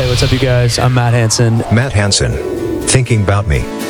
what's up, you guys? I'm Matt Hansen. Matt Hansen. Thinking about me.